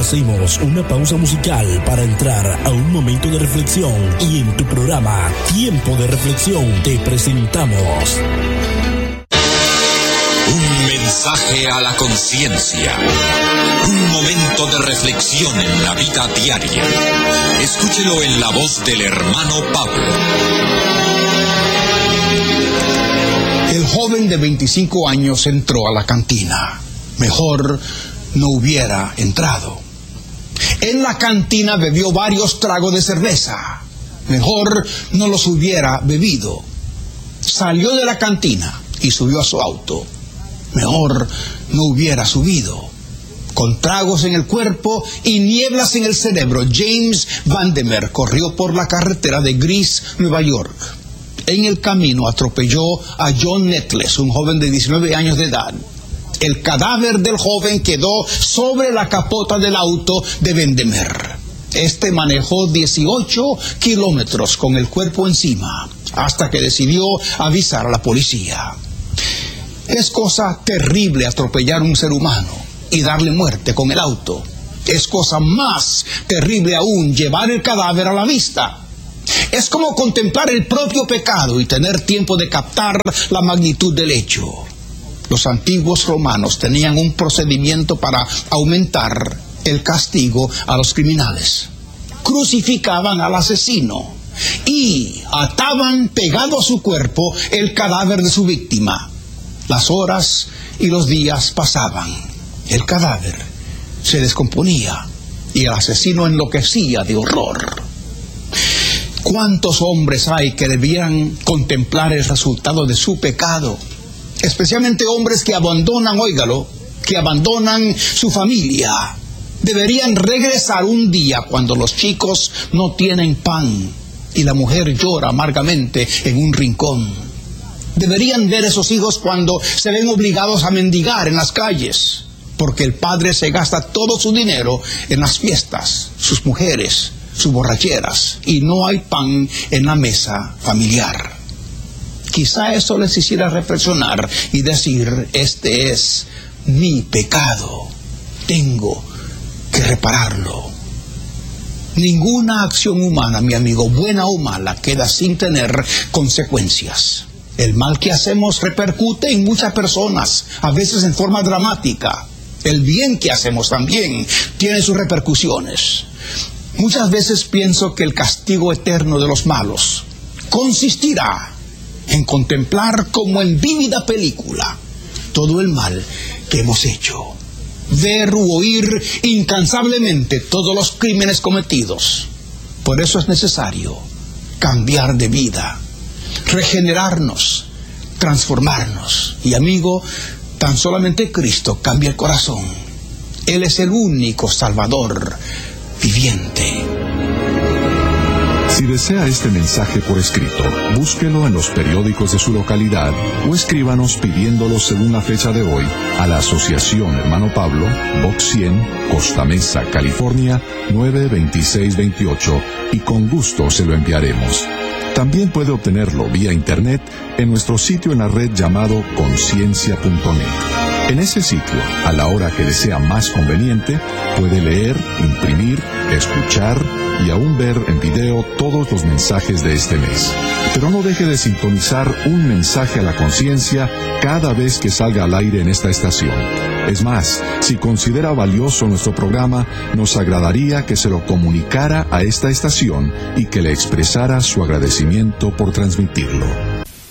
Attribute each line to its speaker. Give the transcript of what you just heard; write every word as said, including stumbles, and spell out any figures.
Speaker 1: Hacemos una pausa musical para entrar a un momento de reflexión y en tu programa Tiempo de Reflexión te presentamos
Speaker 2: un mensaje a la conciencia, un momento de reflexión en la vida diaria. Escúchelo en la voz del hermano Pablo.
Speaker 3: El joven de veinticinco años entró a la cantina. Mejor no hubiera entrado. En la cantina bebió varios tragos de cerveza. Mejor no los hubiera bebido. Salió de la cantina y subió a su auto. Mejor no hubiera subido. Con tragos en el cuerpo y nieblas en el cerebro, James Vandermeer corrió por la carretera de Gris, Nueva York. En el camino atropelló a John Nettles, un joven de diecinueve años de edad. El cadáver del joven quedó sobre la capota del auto de Vandermeer. Este manejó dieciocho kilómetros con el cuerpo encima, hasta que decidió avisar a la policía. Es cosa terrible atropellar a un ser humano y darle muerte con el auto. Es cosa más terrible aún llevar el cadáver a la vista. Es como contemplar el propio pecado y tener tiempo de captar la magnitud del hecho. Los antiguos romanos tenían un procedimiento para aumentar el castigo a los criminales. Crucificaban al asesino y ataban pegado a su cuerpo el cadáver de su víctima. Las horas y los días pasaban. El cadáver se descomponía y el asesino enloquecía de horror. ¿Cuántos hombres hay que debieran contemplar el resultado de su pecado? Especialmente hombres que abandonan, óigalo, que abandonan su familia. Deberían regresar un día cuando los chicos no tienen pan y la mujer llora amargamente en un rincón. Deberían ver esos hijos cuando se ven obligados a mendigar en las calles, porque el padre se gasta todo su dinero en las fiestas, sus mujeres, sus borracheras, y no hay pan en la mesa familiar. Quizá eso les hiciera reflexionar y decir, este es mi pecado, tengo que repararlo. Ninguna acción humana, mi amigo, buena o mala, queda sin tener consecuencias. El mal que hacemos repercute en muchas personas, a veces en forma dramática. El bien que hacemos también tiene sus repercusiones. Muchas veces pienso que el castigo eterno de los malos consistirá en contemplar como en vívida película todo el mal que hemos hecho. Ver u oír incansablemente todos los crímenes cometidos. Por eso es necesario cambiar de vida, regenerarnos, transformarnos. Y amigo, tan solamente Cristo cambia el corazón. Él es el único Salvador viviente.
Speaker 4: Si desea este mensaje por escrito, búsquelo en los periódicos de su localidad o escríbanos pidiéndolo según la fecha de hoy a la Asociación Hermano Pablo, Box cien, Costa Mesa, California, nueve veintiséis veintiocho, y con gusto se lo enviaremos. También puede obtenerlo vía internet en nuestro sitio en la red llamado conciencia punto net. En ese sitio, a la hora que le sea más conveniente, puede leer, imprimir, escuchar y aún ver en video todos los mensajes de este mes. Pero no deje de sintonizar un mensaje a la conciencia cada vez que salga al aire en esta estación. Es más, si considera valioso nuestro programa, nos agradaría que se lo comunicara a esta estación y que le expresara su agradecimiento por transmitirlo.